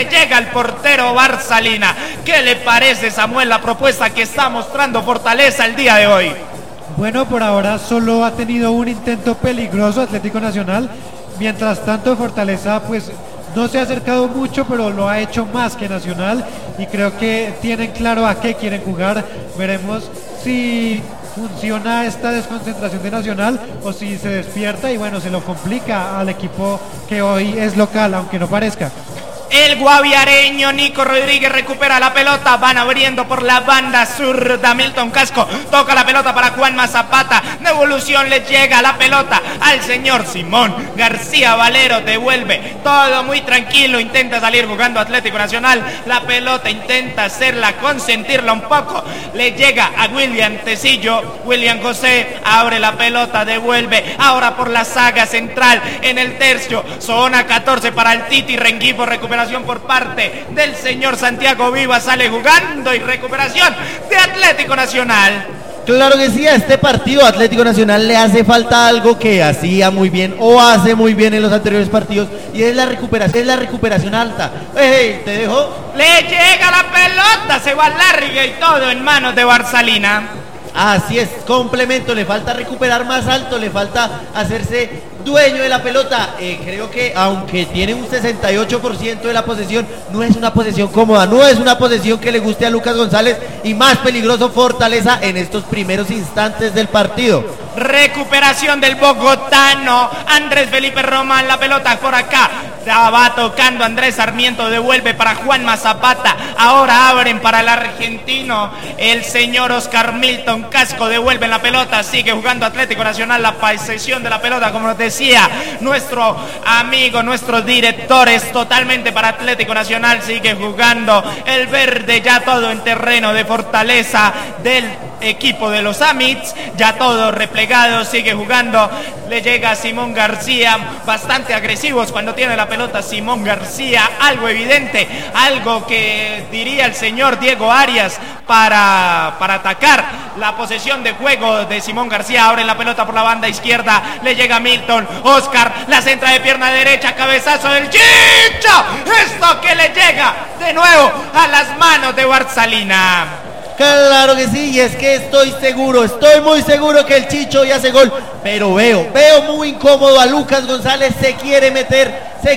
le llega al portero Barsalina. ¿Qué le parece, Samuel, la propuesta que está mostrando Fortaleza el día de hoy? Bueno, por ahora solo ha tenido un intento peligroso Atlético Nacional. Mientras tanto, Fortaleza pues no se ha acercado mucho, pero lo ha hecho más que Nacional. Y creo que tienen claro a qué quieren jugar. Veremos si funciona esta desconcentración de Nacional o si se despierta y bueno, se lo complica al equipo que hoy es local, aunque no parezca. El guaviareño Nico Rodríguez recupera la pelota, van abriendo por la banda zurda. Milton Casco toca la pelota para Juanma Zapata, devolución, le llega la pelota al señor Simón García Valero, devuelve, todo muy tranquilo, intenta salir jugando Atlético Nacional, la pelota intenta hacerla, consentirla un poco, le llega a William Tecillo, William José abre la pelota, devuelve, ahora por la saga central, en el tercio, zona 14 para el Titi Rengifo, recuperación por parte del señor Santiago Viva, sale jugando y recuperación de Atlético Nacional. Claro que sí, a este partido Atlético Nacional le hace falta algo que hacía muy bien o hace muy bien en los anteriores partidos, y es la recuperación alta. Hey, te dejo. Le llega la pelota, se va larga y todo en manos de Barsalina. Así es, complemento, le falta recuperar más alto, le falta hacerse dueño de la pelota. Creo que aunque tiene un 68% de la posesión, no es una posesión cómoda, no es una posesión que le guste a Lucas González, y más peligroso Fortaleza en estos primeros instantes del partido. Recuperación del bogotano Andrés Felipe Román, la pelota por acá, la va tocando Andrés Sarmiento, devuelve para Juanma Zapata, ahora abren para el argentino, el señor Oscar Milton Casco, devuelve la pelota, sigue jugando Atlético Nacional, la posesión de la pelota, como nos decía nuestro amigo, nuestro director, es totalmente para Atlético Nacional, sigue jugando el verde, ya todo en terreno de Fortaleza, del equipo de los Amits, ya todo replegado, sigue jugando, le llega Simón García, bastante agresivos cuando tiene la pelota Simón García, algo evidente, algo que diría el señor Diego Arias para atacar la posesión de juego de Simón García. Abre la pelota por la banda izquierda, le llega Milton, Oscar, la centra de pierna derecha, cabezazo del Chicho, esto que le llega de nuevo a las manos de Barsalina. Claro que sí, y es que estoy muy seguro que el Chicho ya hace gol, pero veo muy incómodo a Lucas González, se quiere meter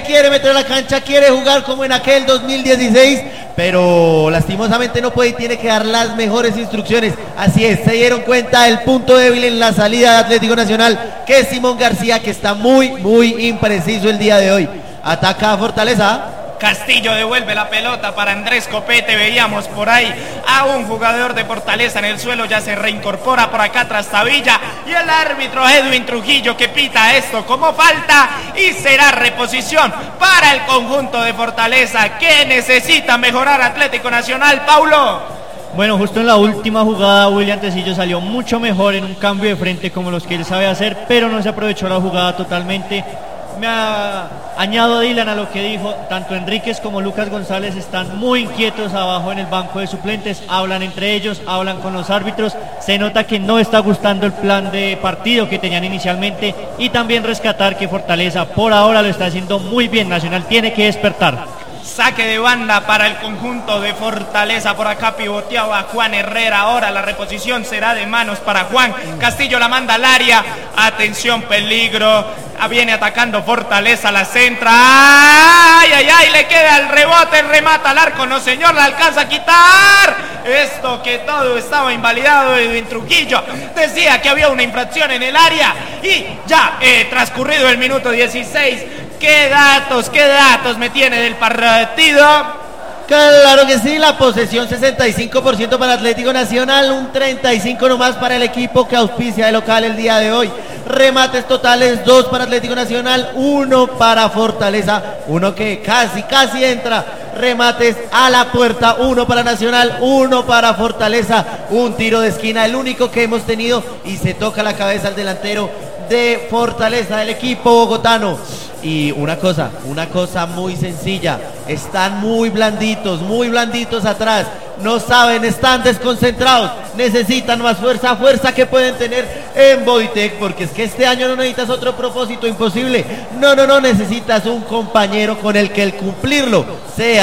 a la cancha, quiere jugar como en aquel 2016, pero lastimosamente no puede y tiene que dar las mejores instrucciones. Así es, se dieron cuenta del punto débil en la salida de Atlético Nacional, que es Simón García, que está muy impreciso el día de hoy. Ataca a Fortaleza. Castillo devuelve la pelota para Andrés Copete, veíamos por ahí a un jugador de Fortaleza en el suelo, ya se reincorpora por acá Trastavilla, y el árbitro Edwin Trujillo que pita esto como falta y será reposición para el conjunto de Fortaleza, que necesita mejorar Atlético Nacional. Paulo. Bueno, justo en la última jugada William Tecillo salió mucho mejor en un cambio de frente como los que él sabe hacer, pero no se aprovechó la jugada totalmente. Añado a Dylan a lo que dijo, tanto Enríquez como Lucas González están muy inquietos abajo en el banco de suplentes, hablan entre ellos, hablan con los árbitros, se nota que no está gustando el plan de partido que tenían inicialmente, y también rescatar que Fortaleza por ahora lo está haciendo muy bien. Nacional tiene que despertar. Saque de banda para el conjunto de Fortaleza, por acá pivoteaba Juan Herrera, ahora la reposición será de manos para Juan Castillo, la manda al área, atención, peligro, viene atacando Fortaleza, la centra, ay, le queda el rebote, remata al arco, no señor, la alcanza a quitar, esto que todo estaba invalidado. Edwin Trujillo decía que había una infracción en el área, y ya transcurrido el minuto 16, ¿Qué datos me tiene del partido? Claro que sí, la posesión 65% para Atlético Nacional, un 35% nomás para el equipo que auspicia de local el día de hoy. Remates totales, 2 para Atlético Nacional, 1 para Fortaleza, uno que casi entra. Remates a la puerta, 1 para Nacional, 1 para Fortaleza, un tiro de esquina, el único que hemos tenido, y se toca la cabeza al delantero de Fortaleza, del equipo bogotano. Y una cosa muy sencilla, están muy blanditos atrás, no saben, están desconcentrados, necesitan más fuerza que pueden tener en Bodytech, porque es que este año no necesitas otro propósito imposible, no, necesitas un compañero con el que el cumplirlo sea